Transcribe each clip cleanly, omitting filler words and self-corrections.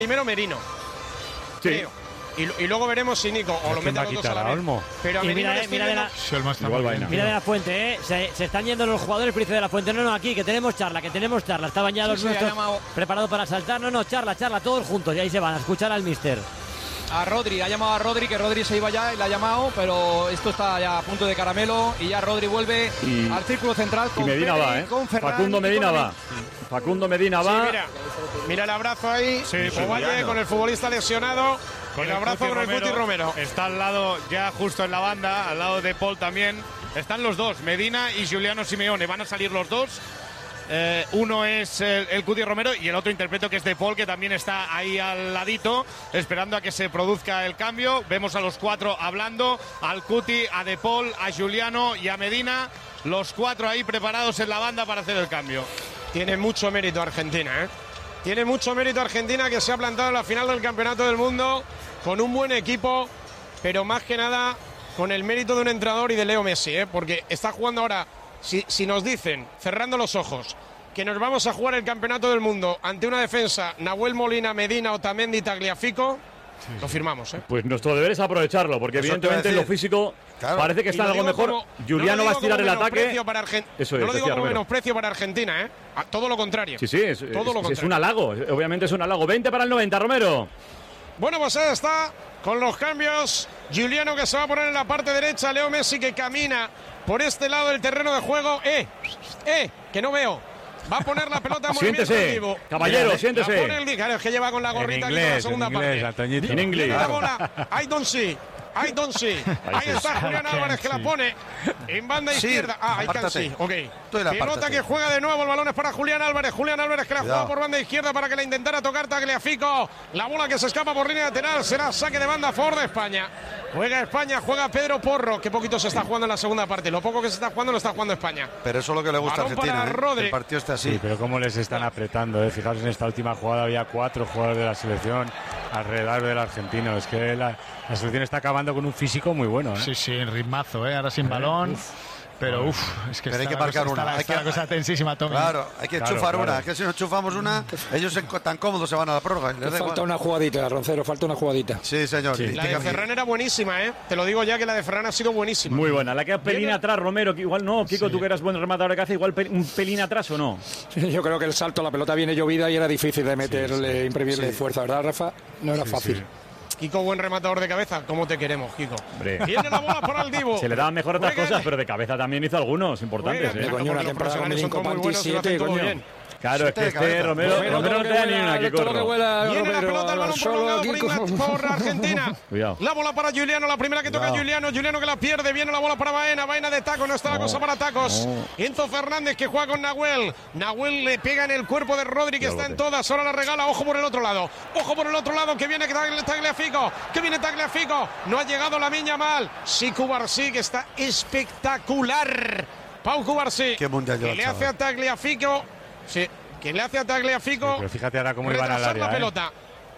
primero Merino. Sí. Creo. Y luego veremos si Nico o lo mete a los dos a la vez. Pero a Merino mira de la Fuente, se están yendo los jugadores, pero dice de la Fuente, no, aquí, que tenemos charla. Estaban ya los nuestros preparados para saltar. No, charla, todos juntos. Y ahí se van a escuchar al míster. A Rodri, ha llamado a Rodri, que Rodri se iba ya y la ha llamado, pero esto está ya a punto de caramelo y ya Rodri vuelve al círculo central con Medina Pérez, va, con Ferran, Facundo Medina va. Facundo Medina va. Mira el abrazo ahí. Sí, Ovalle con el futbolista lesionado. Con el abrazo con el Cuti Romero. Está al lado, ya justo en la banda, al lado de Paul también. Están los dos, Medina y Giuliano Simeone. Van a salir los dos. Uno es el Cuti Romero y el otro interpreto que es de Paul, que también está ahí al ladito, esperando a que se produzca el cambio. Vemos a los cuatro hablando, al Cuti, a De Paul, a Giuliano y a Medina. Los cuatro ahí preparados en la banda para hacer el cambio. Tiene mucho mérito Argentina, Tiene mucho mérito Argentina, que se ha plantado en la final del Campeonato del Mundo con un buen equipo, pero más que nada con el mérito de un entrenador y de Leo Messi, porque está jugando ahora. Si nos dicen, cerrando los ojos, que nos vamos a jugar el Campeonato del Mundo ante una defensa Nahuel Molina, Medina, Otamendi, Tagliafico, lo firmamos, Pues nuestro deber es aprovecharlo, porque eso evidentemente en lo físico parece que está algo mejor. Giuliano va a estirar el ataque. Eso no lo digo como menosprecio para Argentina, todo lo contrario. Sí, es un halago, obviamente es un halago. 20 para el 90, Romero. Bueno, pues ahí está, con los cambios. Giuliano, que se va a poner en la parte derecha. Leo Messi, que camina por este lado del terreno de juego. Que no veo. Va a poner la pelota en movimiento activo. Caballero, siéntese. La pone el Claro, es que lleva con la gorrita aquí en la segunda parte. En inglés. La bola. I don't see. Ahí está Julián Álvarez, que la pone en banda izquierda. I can see. Ok. Pelota que juega de nuevo. El balón es para Julián Álvarez. Julián Álvarez, que la juega por banda izquierda para que la intentara tocar Tagliafico. La bola que se escapa por línea lateral. Será saque de banda a favor de España. Juega España, juega Pedro Porro. Que poquito se está jugando en la segunda parte. Lo poco que se está jugando lo está jugando España. Pero eso es lo que le gusta a Argentina. El partido está así. Sí, pero cómo les están apretando. Fijaos, en esta última jugada había 4 jugadores de la selección alrededor del argentino. Es que la selección está acabando con un físico muy bueno. Sí, en ritmazo, ahora sin balón. Pero es que hay que marcar una. Está la cosa tensísima, Tommy. Claro, hay que enchufar una. Es que si no enchufamos una, ellos tan cómodos se van a la prórroga. Falta una jugadita, Roncero, falta una jugadita. Sí, señor. Sí. La de Ferran era buenísima, Te lo digo ya, que la de Ferran ha sido buenísima. Muy buena. La que pelín atrás, Romero, que igual no. Kiko, tú que eras buen rematador de caza, igual un pelín atrás o no. Sí, yo creo que el salto, la pelota viene llovida y era difícil de meterle, imprimirle fuerza, ¿verdad, Rafa? No era fácil. Kiko, buen rematador de cabeza. ¿Cómo te queremos, Kiko? Tiene la bola para el Divo. Se le daban mejor otras cosas, pero de cabeza también hizo algunos importantes. Coño, una temporada con Milinko Panti 7, coño. Claro, es que Romero no te da ni una, Kiko. Viene la pelota, el balón prolongado por Argentina. Cuidado. La bola para Giuliano, la primera que toca Giuliano que la pierde. Viene la bola para Baena de taco, no está la cosa para tacos. Enzo Fernández, que juega con Nahuel. Nahuel le pega en el cuerpo de Rodri, que está en todas. Ahora la regala, ojo por el otro lado, que viene Tagliafico. No ha llegado Lamine Yamal. Sí, Cubarsí, que está espectacular. Pau Cubarsí, que le hace a Tagliafico. Sí, que le hace a Tagliafico. Pero fíjate ahora cómo iban al área. La pelota.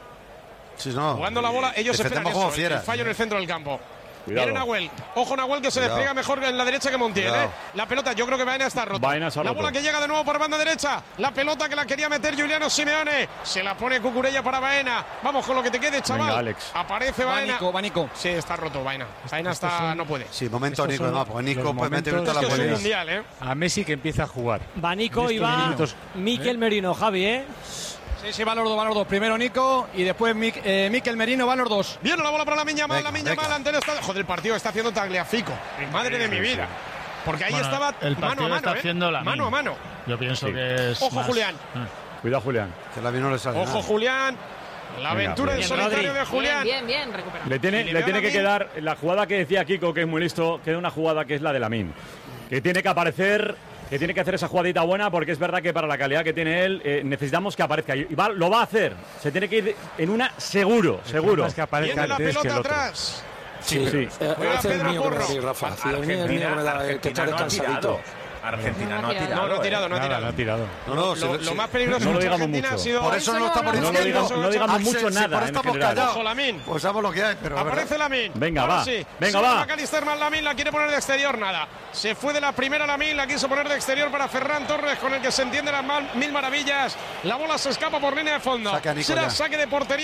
Sí, no. Jugando la bola, ellos esperan eso, el fallo en el centro del campo. Cuidado. Viene Nahuel. Ojo, Nahuel, que se despliega mejor en la derecha que Montiel. La pelota, yo creo que Baena está rota. La bola que llega de nuevo por banda derecha. La pelota que la quería meter Giuliano Simeone. Se la pone Cucurella para Baena. Vamos con lo que te quede, chaval. Venga, Alex. Aparece Baena. Nico. Sí, está roto Baena. Baena está, no puede. Sí, momento Nico, no, porque Nico puede meter toda la pelota. Es un mundial, A Messi que empieza a jugar. Va Nico y va Mikel Merino, Javi, Sí, van los dos. Primero Nico y después Mikel Merino, van los dos. Viene la bola para Lamine Yamal, ante el estadio. Joder, el partido está haciendo Tagliafico. Madre de mi vida. Porque ahí estaba el mano a mano. Está haciendo mano a mano. Yo pienso que es. Ojo, Julián. Cuidado, Julián. Que la no le sale. Ojo, Julián. La aventura en solitario de Julián. Bien, recuperado. Le tiene que quedar la jugada que decía Kiko, que es muy listo. Queda una jugada que es la de Lamine. Que tiene que aparecer. Que tiene que hacer esa jugadita buena, porque es verdad que para la calidad que tiene él necesitamos que aparezca y lo va a hacer. Se tiene que ir en una seguro. Es que aparezca viene la antes pelota que el otro. atrás. Sí. Es el mío que me da, Rafa. El mío que me da, que está descansadito. Argentina no ha tirado. No ha tirado. Lo más peligroso no lo de digamos Argentina mucho. ha sido. Por eso no lo estamos diciendo. No digamos mucho Axel, nada en general. Lamine. Pues sabemos lo que hay, pero. Aparece Lamine. Venga, Ahora va. Sí. Venga, va. McAllister más Lamine, la quiere poner de exterior, nada. Se fue de la primera Lamine, la quiso poner de exterior para Ferran Torres, con el que se entiende las mil maravillas. La bola se escapa por línea de fondo. Saque a Nico Será ya. saque de portería.